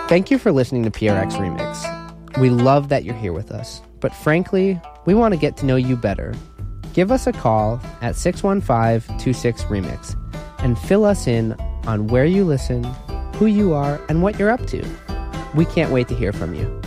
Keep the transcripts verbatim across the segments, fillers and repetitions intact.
Thank you for listening to P R X Remix. We love that you're here with us, but frankly, we want to get to know you better. Give us a call at six one five, two six, remix and fill us in on where you listen, who you are, and what you're up to. We can't wait to hear from you.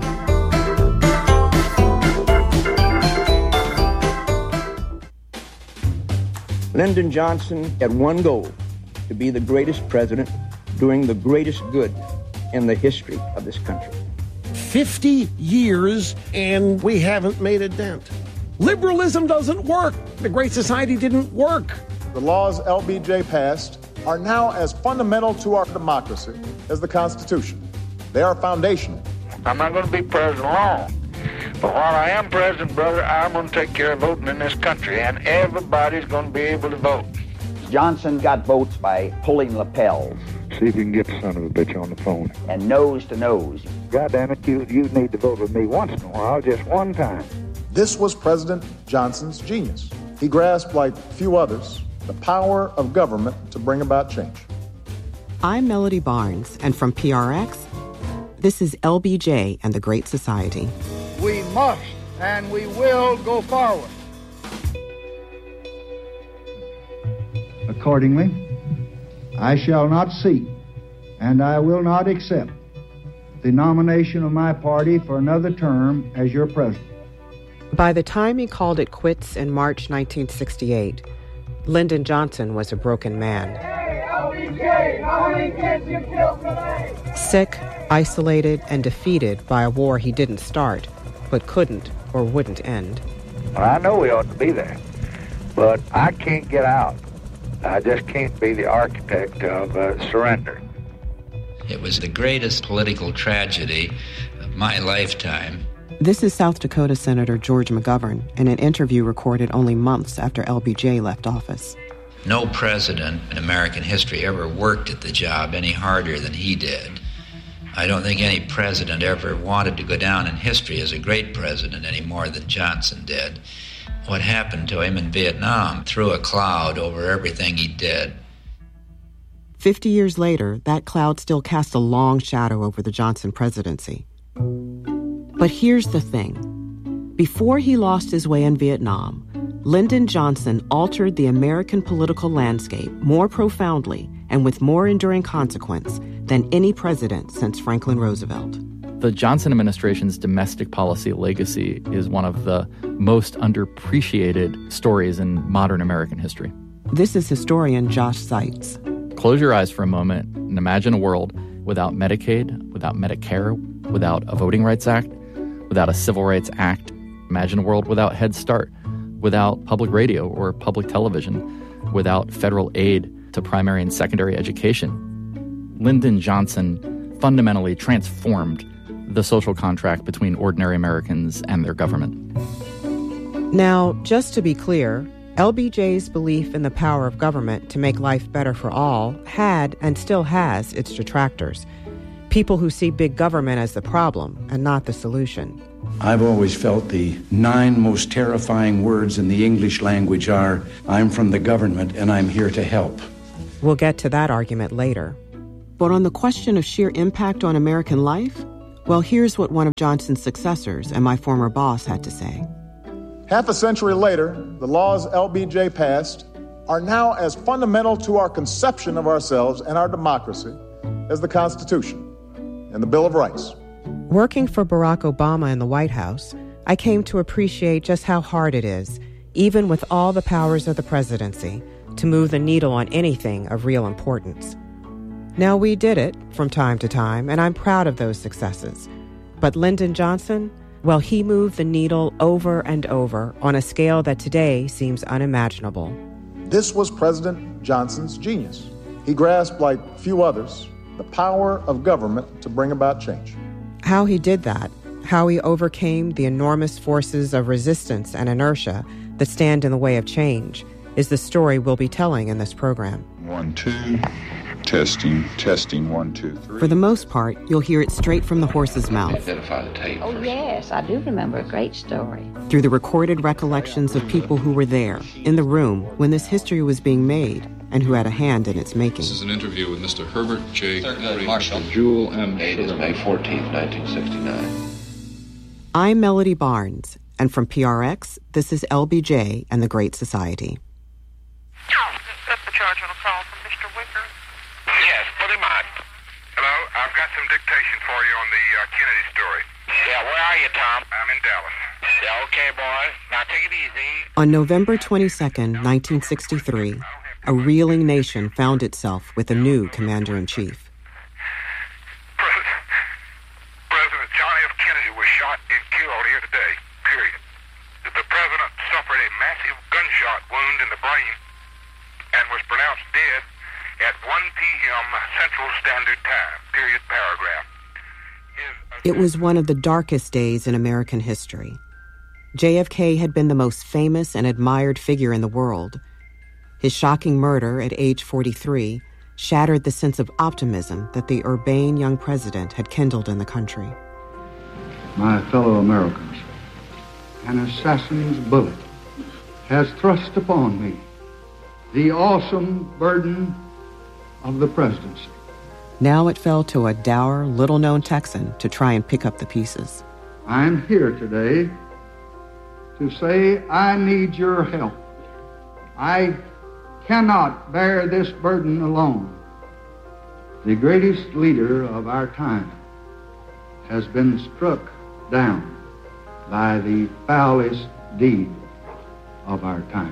Lyndon Johnson had one goal: to be the greatest president doing the greatest good in the history of this country. fifty years and we haven't made a dent. Liberalism doesn't work. The Great Society didn't work. The laws L B J passed are now as fundamental to our democracy as the Constitution. They are foundational. I'm not going to be president long. But while I am president, brother, I'm going to take care of voting in this country, and everybody's going to be able to vote. Johnson got votes by pulling lapels. See if you can get the son of a bitch on the phone. And nose to nose. God damn it, you, you need to vote with me once in a while, just one time. This was President Johnson's genius. He grasped, like few others, the power of government to bring about change. I'm Melody Barnes, and from P R X, this is L B J and the Great Society. We must and we will go forward. Accordingly, I shall not seek and I will not accept the nomination of my party for another term as your president. By the time he called it quits in March nineteen sixty-eight, Lyndon Johnson was a broken man. Hey, L B J, how many kids you killed today? Sick, isolated, and defeated by a war he didn't start, but couldn't or wouldn't end. Well, I know we ought to be there, but I can't get out. I just can't be the architect of uh, surrender. It was the greatest political tragedy of my lifetime. This is South Dakota Senator George McGovern in an interview recorded only months after L B J left office. No president in American history ever worked at the job any harder than he did. I don't think any president ever wanted to go down in history as a great president any more than Johnson did. What happened to him in Vietnam threw a cloud over everything he did. Fifty years later, that cloud still cast a long shadow over the Johnson presidency. But here's the thing. Before he lost his way in Vietnam, Lyndon Johnson altered the American political landscape more profoundly and with more enduring consequence than any president since Franklin Roosevelt. The Johnson administration's domestic policy legacy is one of the most underappreciated stories in modern American history. This is historian Josh Seitz. Close your eyes for a moment and imagine a world without Medicaid, without Medicare, without a Voting Rights Act, without a Civil Rights Act. Imagine a world without Head Start, without public radio or public television, without federal aid to primary and secondary education. Lyndon Johnson fundamentally transformed the social contract between ordinary Americans and their government. Now, just to be clear, L B J's belief in the power of government to make life better for all had and still has its detractors. People who see big government as the problem and not the solution. I've always felt the nine most terrifying words in the English language are, I'm from the government and I'm here to help. We'll get to that argument later. But on the question of sheer impact on American life, well, here's what one of Johnson's successors and my former boss had to say. Half a century later, the laws L B J passed are now as fundamental to our conception of ourselves and our democracy as the Constitution and the Bill of Rights. Working for Barack Obama in the White House, I came to appreciate just how hard it is, even with all the powers of the presidency, to move the needle on anything of real importance. Now, we did it from time to time, and I'm proud of those successes. But Lyndon Johnson, well, he moved the needle over and over on a scale that today seems unimaginable. This was President Johnson's genius. He grasped, like few others, the power of government to bring about change. How he did that, how he overcame the enormous forces of resistance and inertia that stand in the way of change, is the story we'll be telling in this program. One, two, testing, testing, one, two, three. For the most part, you'll hear it straight from the horse's mouth. Identify the tape. Oh, yes, I do remember a great story. Through the recorded recollections of people who were there, in the room, when this history was being made. and who had a hand in its making. This is an interview with Mister Herbert J. Thurgood Marshall. Jewel M. Date is May fourteenth, nineteen sixty-nine. I'm Melody Barnes, and from P R X, this is L B J and the Great Society. That's the charge on a call from Mister Wicker. Yes, put him on. Hello, I've got some dictation for you on the uh, Kennedy story. Yeah, where are you, Tom? I'm in Dallas. Yeah, okay, boy. Now take it easy. On November twenty-second, nineteen sixty-three, a reeling nation found itself with a new commander-in-chief. President, President John F. Kennedy was shot and killed here today, period. The president suffered a massive gunshot wound in the brain and was pronounced dead at one p.m. Central Standard Time, period, paragraph. It was one of the darkest days in American history. J F K had been the most famous and admired figure in the world. His shocking murder at age forty-three shattered the sense of optimism that the urbane young president had kindled in the country. My fellow Americans, an assassin's bullet has thrust upon me the awesome burden of the presidency. Now it fell to a dour, little-known Texan to try and pick up the pieces. I'm here today to say I need your help. I cannot bear this burden alone. The greatest leader of our time has been struck down by the foulest deed of our time.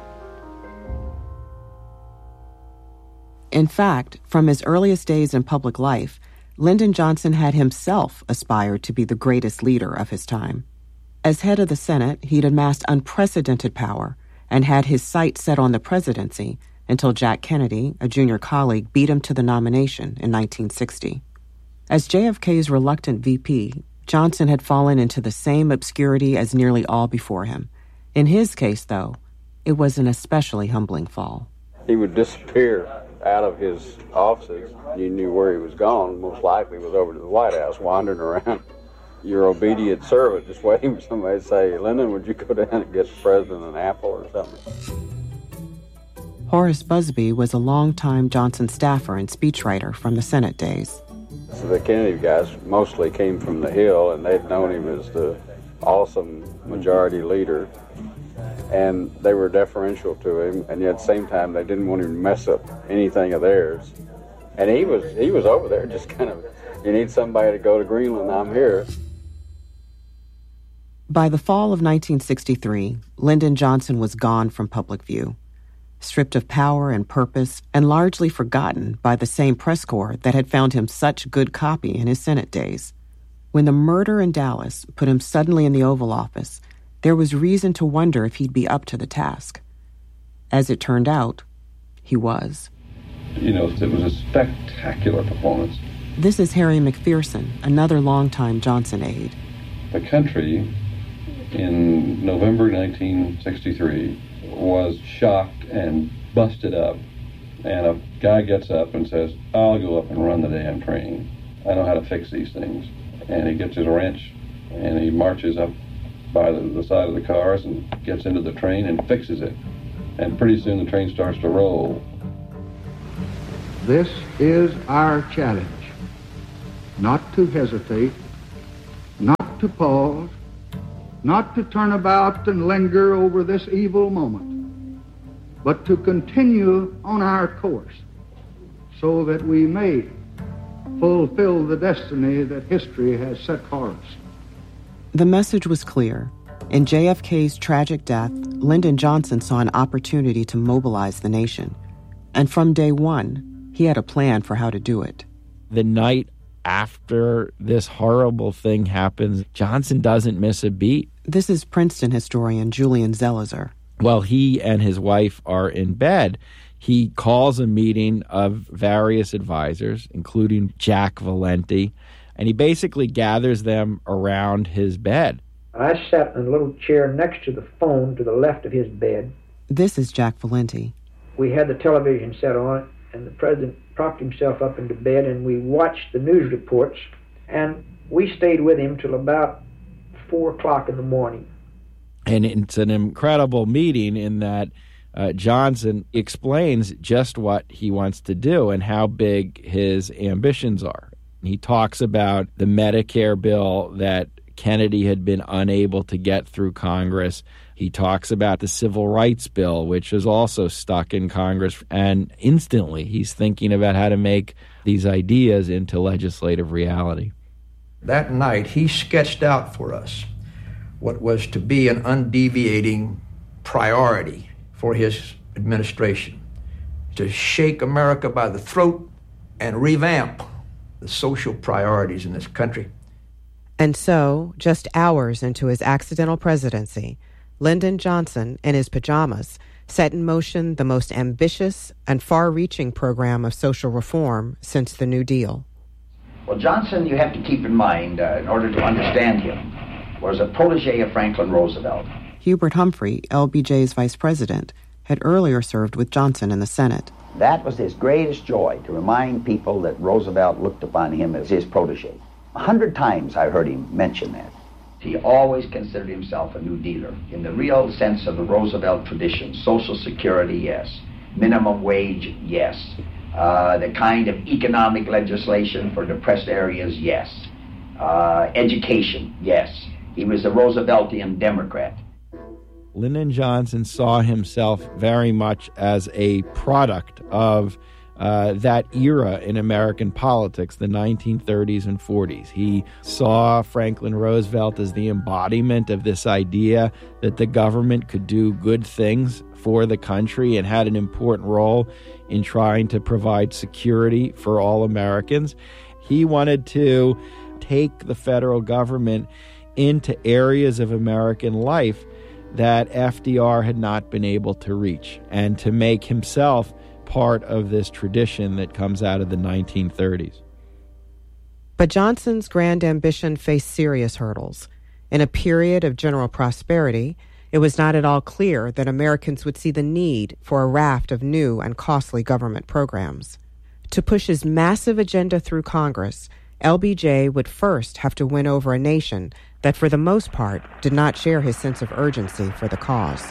In fact, from his earliest days in public life, Lyndon Johnson had himself aspired to be the greatest leader of his time. As head of the Senate, he'd amassed unprecedented power and had his sights set on the presidency until Jack Kennedy, a junior colleague, beat him to the nomination in nineteen sixty. As J F K's reluctant V P, Johnson had fallen into the same obscurity as nearly all before him. In his case, though, it was an especially humbling fall. He would disappear out of his offices. You knew where he was gone. Most likely was over to the White House, wandering around. Your obedient servant, just waiting for somebody to say, Lyndon, would you go down and get the president an apple or something? Horace Busby was a longtime Johnson staffer and speechwriter from the Senate days. So the Kennedy guys mostly came from the Hill, and they'd known him as the awesome majority leader. And they were deferential to him, and yet at the same time, they didn't want him to mess up anything of theirs. And he was he was over there just kind of, you need somebody to go to Greenland, I'm here. By the fall of nineteen sixty-three, Lyndon Johnson was gone from public view, stripped of power and purpose, and largely forgotten by the same press corps that had found him such good copy in his Senate days. When the murder in Dallas put him suddenly in the Oval Office, there was reason to wonder if he'd be up to the task. As it turned out, he was. You know, it was a spectacular performance. This is Harry McPherson, another longtime Johnson aide. The country in November nineteen sixty-three was shocked and busted up. And a guy gets up and says, I'll go up and run the damn train. I know how to fix these things. And he gets his wrench and he marches up by the, the side of the cars and gets into the train and fixes it. And pretty soon the train starts to roll. This is our challenge. Not to hesitate, not to pause, not to turn about and linger over this evil moment, but to continue on our course so that we may fulfill the destiny that history has set for us. The message was clear. In J F K's tragic death, Lyndon Johnson saw an opportunity to mobilize the nation. And from day one, he had a plan for how to do it. The night after this horrible thing happens, Johnson doesn't miss a beat. This is Princeton historian Julian Zelizer. While he and his wife are in bed, he calls a meeting of various advisors, including Jack Valenti, and he basically gathers them around his bed. I sat in a little chair next to the phone to the left of his bed. This is Jack Valenti. We had the television set on it, and the president propped himself up into bed, and we watched the news reports, and we stayed with him till about four o'clock in the morning. And it's an incredible meeting in that uh, Johnson explains just what he wants to do and how big his ambitions are. He talks about the Medicare bill that Kennedy had been unable to get through Congress. He talks about the Civil Rights Bill, which is also stuck in Congress. And instantly, he's thinking about how to make these ideas into legislative reality. That night, he sketched out for us what was to be an undeviating priority for his administration, to shake America by the throat and revamp the social priorities in this country. And so, just hours into his accidental presidency, Lyndon Johnson, in his pajamas, set in motion the most ambitious and far-reaching program of social reform since the New Deal. Well, Johnson, you have to keep in mind, uh, in order to understand him, was a protege of Franklin Roosevelt. Hubert Humphrey, L B J's vice president, had earlier served with Johnson in the Senate. That was his greatest joy, to remind people that Roosevelt looked upon him as his protege. A hundred times I heard him mention that. He always considered himself a New Dealer, in the real sense of the Roosevelt tradition. Social Security, yes. Minimum wage, yes. Uh, the kind of economic legislation for depressed areas, yes. Uh, education, yes. He was a Rooseveltian Democrat. Lyndon Johnson saw himself very much as a product of uh, that era in American politics, the nineteen thirties and forties. He saw Franklin Roosevelt as the embodiment of this idea that the government could do good things for the country and had an important role in trying to provide security for all Americans. He wanted to take the federal government into areas of American life that F D R had not been able to reach, and to make himself part of this tradition that comes out of the nineteen thirties. But Johnson's grand ambition faced serious hurdles. In a period of general prosperity, it was not at all clear that Americans would see the need for a raft of new and costly government programs. To push his massive agenda through Congress, L B J would first have to win over a nation that, for the most part, did not share his sense of urgency for the cause.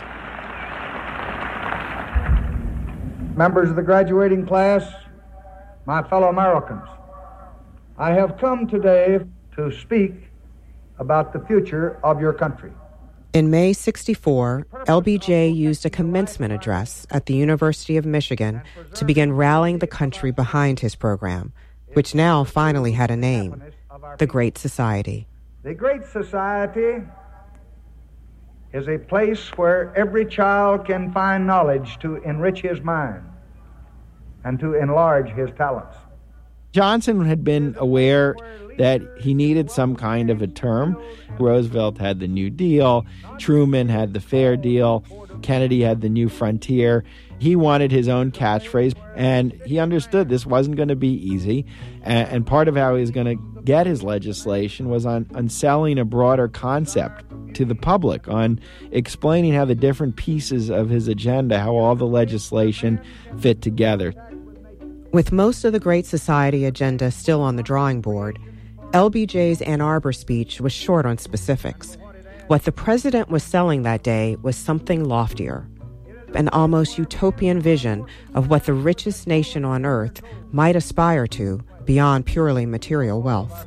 Members of the graduating class, my fellow Americans, I have come today to speak about the future of your country. In May sixty-four, L B J used a commencement address at the University of Michigan to begin rallying the country behind his program, which now finally had a name, the Great Society. The Great Society is a place where every child can find knowledge to enrich his mind and to enlarge his talents. Johnson had been aware that he needed some kind of a term. Roosevelt had the New Deal, Truman had the Fair Deal, Kennedy had the New Frontier. He wanted his own catchphrase, and he understood this wasn't going to be easy. And part of how he was going to get his legislation was on, on selling a broader concept to the public, on explaining how the different pieces of his agenda, how all the legislation fit together. With most of the Great Society agenda still on the drawing board, L B J's Ann Arbor speech was short on specifics. What the president was selling that day was something loftier, an almost utopian vision of what the richest nation on earth might aspire to beyond purely material wealth.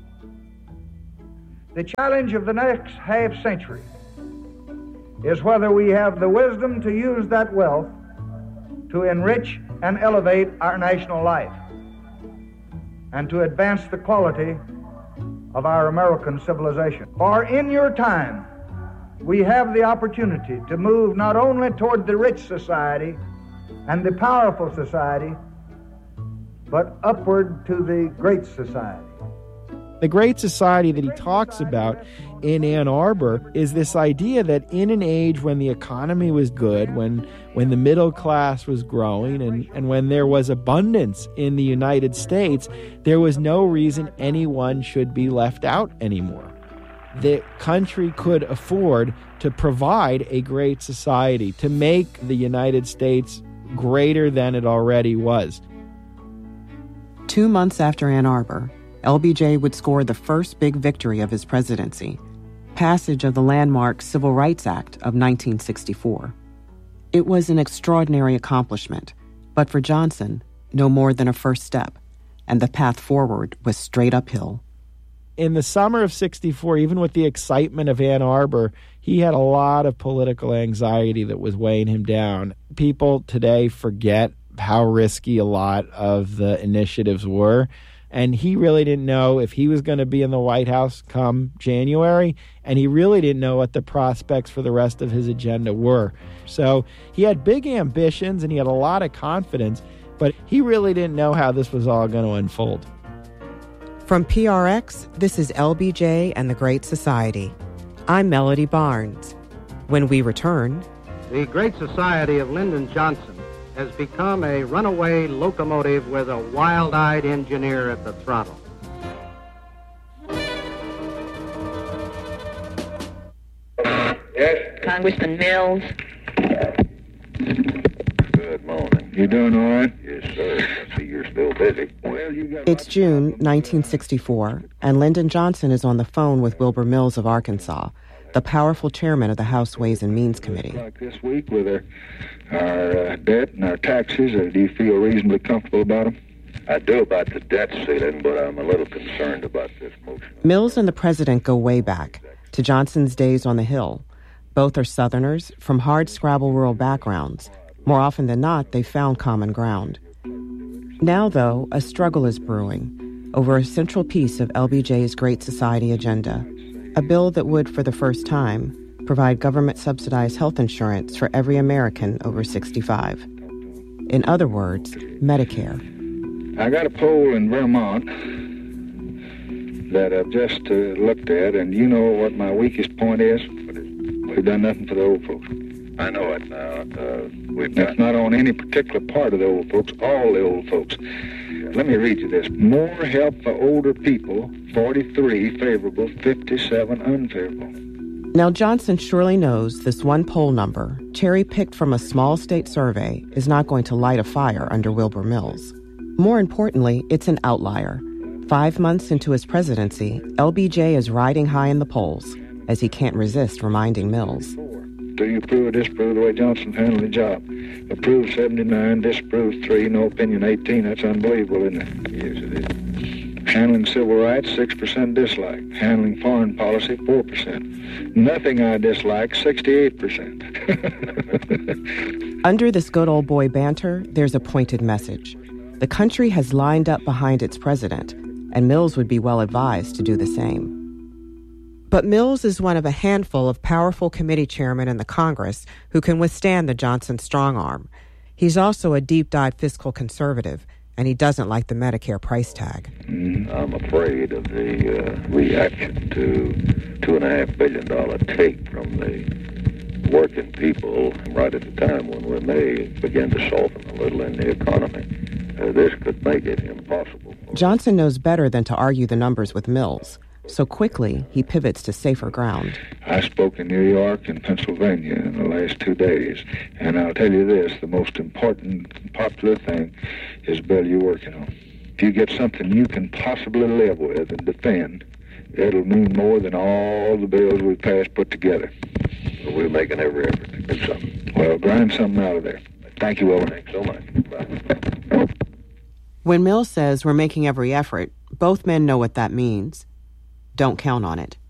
The challenge of the next half century is whether we have the wisdom to use that wealth to enrich and elevate our national life and to advance the quality of our American civilization. For in your time, we have the opportunity to move not only toward the rich society and the powerful society, but upward to the Great Society. The Great Society that he talks about in Ann Arbor is this idea that in an age when the economy was good, when when the middle class was growing, and, and when there was abundance in the United States, there was no reason anyone should be left out anymore. The country could afford to provide a great society, to make the United States greater than it already was. Two months after Ann Arbor, L B J would score the first big victory of his presidency, passage of the landmark Civil Rights Act of nineteen sixty-four. It was an extraordinary accomplishment, but for Johnson, no more than a first step, and the path forward was straight uphill. In the summer of sixty-four, even with the excitement of Ann Arbor, he had a lot of political anxiety that was weighing him down. People today forget how risky a lot of the initiatives were, and he really didn't know if he was going to be in the White House come January, and he really didn't know what the prospects for the rest of his agenda were. So he had big ambitions and he had a lot of confidence, but he really didn't know how this was all going to unfold. From P R X, this is L B J and the Great Society. I'm Melody Barnes. When we return... The Great Society of Lyndon Johnson has become a runaway locomotive with a wild-eyed engineer at the throttle. Yes? Congressman Mills. Good morning. You doing all right? Yes, sir. I see you're still busy. Well, you got... It's June nineteen sixty-four, and Lyndon Johnson is on the phone with Wilbur Mills of Arkansas, the powerful chairman of the House Ways and Means Committee. Like this week with our, our uh, debt and our taxes, uh, do you feel reasonably comfortable about them? I do about the debt ceiling, but I'm a little concerned about this motion. Mills and the president go way back, to Johnson's days on the Hill. Both are Southerners from hard-scrabble rural backgrounds. More often than not, they found common ground. Now, though, a struggle is brewing over a central piece of L B J's Great Society agenda, a bill that would, for the first time, provide government-subsidized health insurance for every American over sixty-five. In other words, Medicare. I got a poll in Vermont that I've just uh, looked at, and you know what my weakest point is? We've done nothing for the old folks. I know it now. Uh, we've That's not on any particular part of the old folks, all the old folks. Let me read you this. More help for older people, forty-three favorable, fifty-seven unfavorable. Now, Johnson surely knows this one poll number, cherry-picked from a small state survey, is not going to light a fire under Wilbur Mills. More importantly, it's an outlier. Five months into his presidency, L B J is riding high in the polls, as he can't resist reminding Mills. Do you approve or disapprove the way Johnson handled the job? Approve seventy-nine, disapprove three, no opinion eighteen. That's unbelievable, isn't it? Yes, it is. Handling civil rights, six percent dislike. Handling foreign policy, four percent. Nothing I dislike, sixty-eight percent. Under this good old boy banter, there's a pointed message. The country has lined up behind its president, and Mills would be well advised to do the same. But Mills is one of a handful of powerful committee chairmen in the Congress who can withstand the Johnson strong arm. He's also a deep-dyed fiscal conservative, and he doesn't like the Medicare price tag. Mm, I'm afraid of the uh, reaction to two and a half billion dollar take from the working people right at the time when we may begin to soften a little in the economy. Uh, this could make it impossible. Johnson knows better than to argue the numbers with Mills. So quickly, he pivots to safer ground. I spoke in New York and Pennsylvania in the last two days, and I'll tell you this, the most important and popular thing is the bill you're working on. If you get something you can possibly live with and defend, it'll mean more than all the bills we passed put together. Well, we're making every effort to do something. Well, grind something out of there. Thank you, Wilbur. Thanks so much. Bye. When Mills says we're making every effort, both men know what that means. Don't count on it.